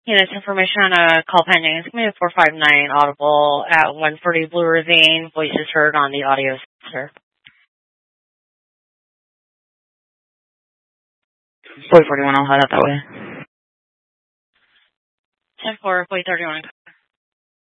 Unit information on a call pending. It's going to be 459 audible at 140 Blue Ravine. Voice is heard on the audio sensor. 441, I'll head out that way. 10-4, 431.